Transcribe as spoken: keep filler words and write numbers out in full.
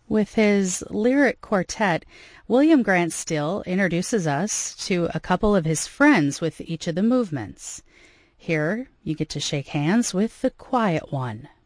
With his lyric quartet, William Grant Still introduces us to a couple of his friends with each of the movements. Here you get to shake hands with the quiet one.